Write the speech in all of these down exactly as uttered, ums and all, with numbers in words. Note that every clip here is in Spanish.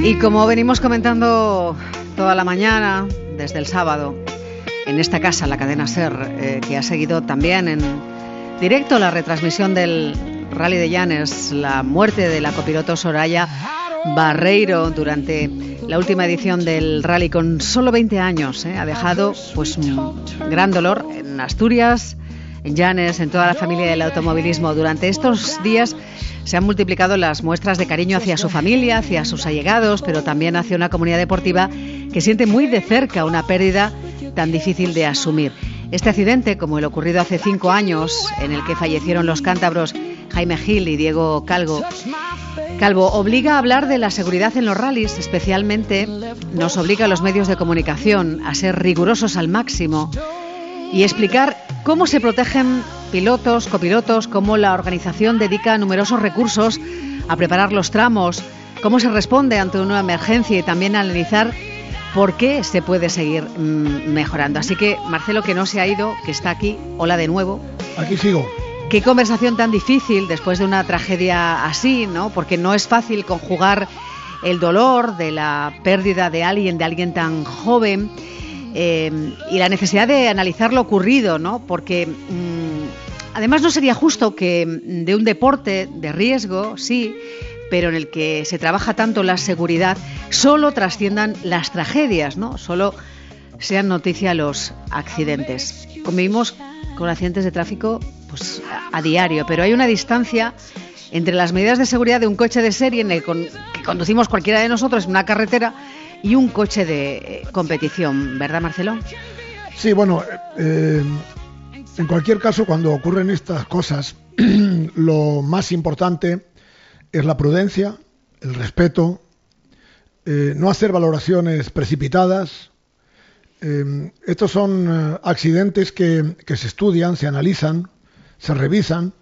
Y como venimos comentando toda la mañana, desde el sábado, en esta casa, la cadena SER, eh, que ha seguido también en directo la retransmisión del Rally de Llanes, la muerte de la copiloto Soraya Barreiro durante la última edición del rally con solo veinte años, eh, ha dejado pues un gran dolor en Asturias, en Llanes, en toda la familia del automovilismo. Durante estos días se han multiplicado las muestras de cariño hacia su familia, hacia sus allegados, pero también hacia una comunidad deportiva que siente muy de cerca una pérdida tan difícil de asumir. Este accidente, como el ocurrido hace cinco años, en el que fallecieron los cántabros Jaime Gil y Diego Calvo, Calvo, obliga a hablar de la seguridad en los rallies, especialmente nos obliga a los medios de comunicación a ser rigurosos al máximo y explicar cómo se protegen pilotos, copilotos, cómo la organización dedica numerosos recursos a preparar los tramos, cómo se responde ante una emergencia y también analizar por qué se puede seguir mmm, mejorando. Así que, Marcelo, que no se ha ido, que está aquí, hola de nuevo. Aquí sigo. Qué conversación tan difícil después de una tragedia así, ¿no? Porque no es fácil conjugar el dolor de la pérdida de alguien, de alguien tan joven, eh, y la necesidad de analizar lo ocurrido, ¿no? Porque mmm, además no sería justo que de un deporte de riesgo, sí, pero en el que se trabaja tanto la seguridad, solo trasciendan las tragedias, ¿no? Solo sean noticia los accidentes. Convivimos con accidentes de tráfico pues a, a diario, pero hay una distancia entre las medidas de seguridad de un coche de serie en el con, que conducimos cualquiera de nosotros en una carretera y un coche de eh, competición, ¿verdad, Marcelo? Sí, bueno, eh, en cualquier caso, cuando ocurren estas cosas, lo más importante es la prudencia, el respeto, eh, no hacer valoraciones precipitadas. Eh, estos son eh, accidentes que, que se estudian, se analizan, se revisan,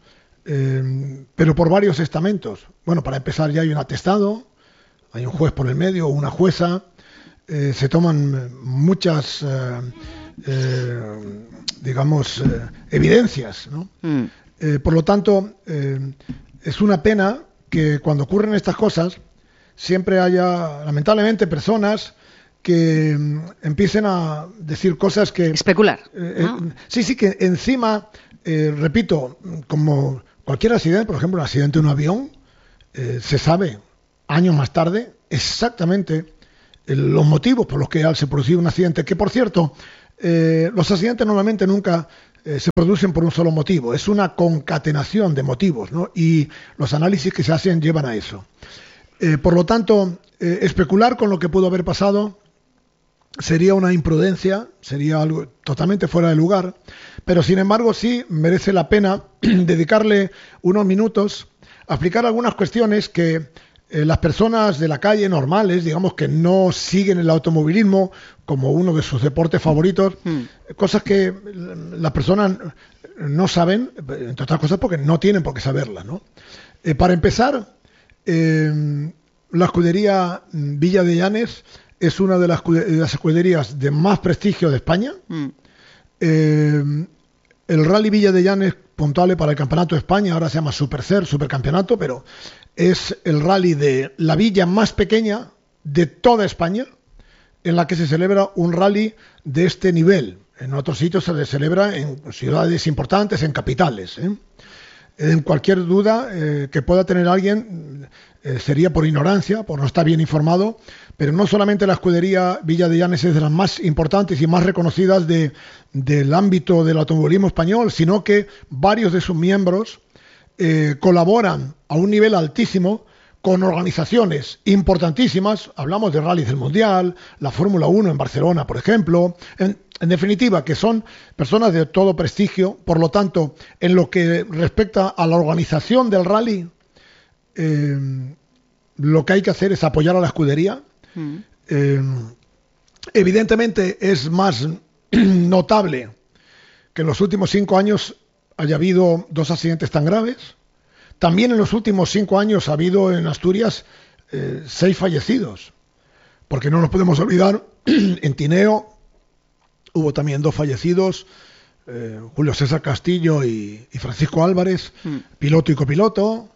eh, pero por varios estamentos. Bueno, para empezar ya hay un atestado, hay un juez por el medio, una jueza, eh, se toman muchas, eh, eh, digamos, eh, evidencias, ¿no? Mm. Eh, por lo tanto, eh, es una pena que cuando ocurren estas cosas siempre haya, lamentablemente, personas que mm, empiecen a decir cosas que... Especular. Eh, ah. eh, sí, sí, que encima, eh, repito, como cualquier accidente, por ejemplo, un accidente de un avión, eh, se sabe años más tarde exactamente eh, los motivos por los que se produce un accidente, que por cierto, eh, los accidentes normalmente nunca... Eh, se producen por un solo motivo, es una concatenación de motivos, ¿no? Y los análisis que se hacen llevan a eso. Eh, por lo tanto, eh, especular con lo que pudo haber pasado sería una imprudencia, sería algo totalmente fuera de lugar, pero sin embargo sí merece la pena dedicarle unos minutos a explicar algunas cuestiones que eh, las personas de la calle normales, digamos que no siguen el automovilismo como uno de sus deportes favoritos, mm. cosas que las personas no saben, entre otras cosas porque no tienen por qué saberlas, ¿no? Eh, para empezar, eh, la escudería Villa de Llanes es una de las, de las escuderías de más prestigio de España. Mm. Eh, el Rally Villa de Llanes, puntuable para el Campeonato de España, ahora se llama Supercer, Supercampeonato, pero es el rally de la villa más pequeña de toda España, en la que se celebra un rally de este nivel. En otros sitios se celebra en ciudades importantes, en capitales, ¿eh? En cualquier duda eh, que pueda tener alguien eh, sería por ignorancia, por no estar bien informado, pero no solamente la escudería Villa de Llanes es de las más importantes y más reconocidas de, del ámbito del automovilismo español, sino que varios de sus miembros eh, colaboran a un nivel altísimo con organizaciones importantísimas. Hablamos de rallies del Mundial, la Fórmula uno en Barcelona, por ejemplo. En, en definitiva, que son personas de todo prestigio. Por lo tanto, en lo que respecta a la organización del rally, eh, lo que hay que hacer es apoyar a la escudería. Mm. Eh, evidentemente es más notable que en los últimos cinco años haya habido dos accidentes tan graves. También en los últimos cinco años ha habido en Asturias eh, seis fallecidos, porque no nos podemos olvidar, en Tineo hubo también dos fallecidos, eh, Julio César Castillo y, y Francisco Álvarez, mm. piloto y copiloto.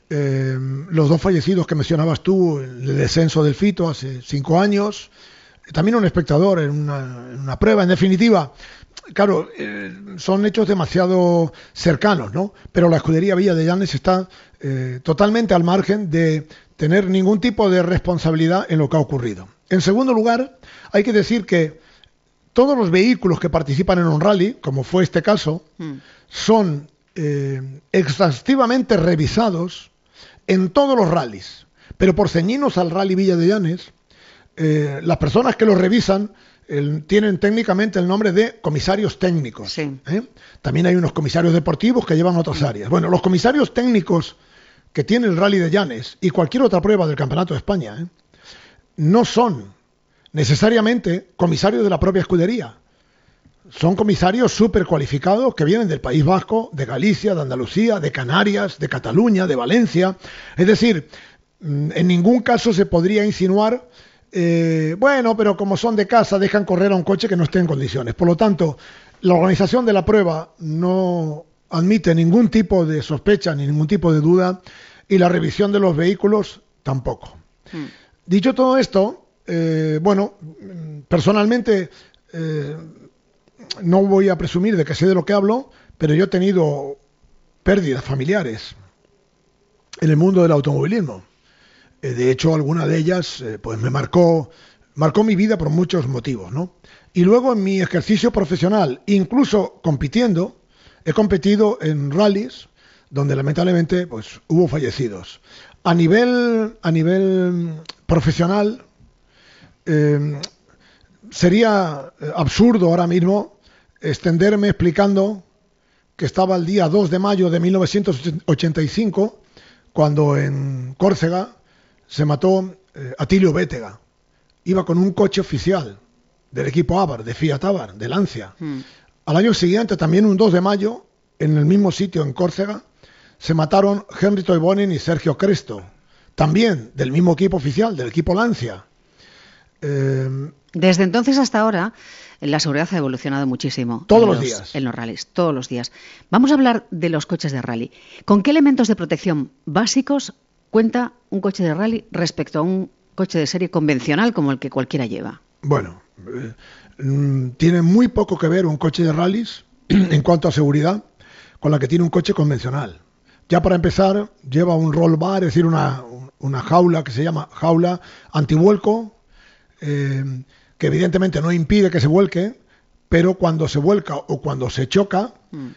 eh, los dos fallecidos que mencionabas tú, el descenso del Fito hace cinco años, también un espectador en una, en una prueba, en definitiva, claro, eh, son hechos demasiado cercanos, ¿no? Pero la escudería Villa de Llanes está eh, totalmente al margen de tener ningún tipo de responsabilidad en lo que ha ocurrido. En segundo lugar, hay que decir que todos los vehículos que participan en un rally, como fue este caso, mm. son eh, exhaustivamente revisados en todos los rallies. Pero por ceñirnos al rally Villa de Llanes, eh, las personas que los revisan el, tienen técnicamente el nombre de comisarios técnicos. Sí. ¿eh? También hay unos comisarios deportivos que llevan otras áreas. Bueno, los comisarios técnicos que tiene el rally de Llanes y cualquier otra prueba del Campeonato de España, ¿eh? no son necesariamente comisarios de la propia escudería. Son comisarios súper cualificados que vienen del País Vasco, de Galicia, de Andalucía, de Canarias, de Cataluña, de Valencia. Es decir, en ningún caso se podría insinuar, eh, bueno, pero como son de casa, dejan correr a un coche que no esté en condiciones. Por lo tanto, la organización de la prueba no admite ningún tipo de sospecha ni ningún tipo de duda, y la revisión de los vehículos tampoco. Mm. Dicho todo esto, eh, bueno, personalmente eh, no voy a presumir de que sé de lo que hablo, pero yo he tenido pérdidas familiares en el mundo del automovilismo. Eh, de hecho, alguna de ellas eh, pues me marcó, marcó mi vida por muchos motivos, ¿no? Y luego en mi ejercicio profesional, incluso compitiendo, he competido en rallies donde lamentablemente pues hubo fallecidos. A nivel, a nivel profesional, eh, sería absurdo ahora mismo extenderme explicando que estaba el día dos de mayo de mil novecientos ochenta y cinco cuando en Córcega se mató eh, Atilio Bétega. Iba con un coche oficial del equipo Abarth, de Fiat Abarth, de Lancia. Mm. Al año siguiente, también un dos de mayo, en el mismo sitio, en Córcega, se mataron Henry Toivonen y Sergio Cresto, también del mismo equipo oficial, del equipo Lancia. Eh, Desde entonces hasta ahora, la seguridad ha evolucionado muchísimo. Todos los, los días. En los rallies, todos los días. Vamos a hablar de los coches de rally. ¿Con qué elementos de protección básicos cuenta un coche de rally respecto a un coche de serie convencional como el que cualquiera lleva? Bueno, eh, tiene muy poco que ver un coche de rallies en cuanto a seguridad con la que tiene un coche convencional. Ya para empezar, lleva un roll bar, es decir, una, una jaula que se llama jaula antivuelco, eh, que evidentemente no impide que se vuelque, pero cuando se vuelca o cuando se choca, mm.